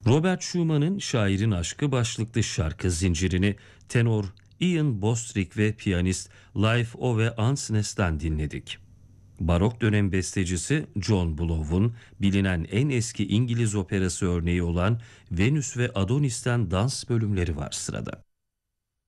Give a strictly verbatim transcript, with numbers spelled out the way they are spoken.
Robert Schumann'ın Şairin Aşkı başlıklı şarkı zincirini tenor Ian Bostwick ve piyanist Leif Ove Andsnes'ten dinledik. Barok dönem bestecisi John Bulow'un bilinen en eski İngiliz operası örneği olan Venüs ve Adonis'ten dans bölümleri var sırada.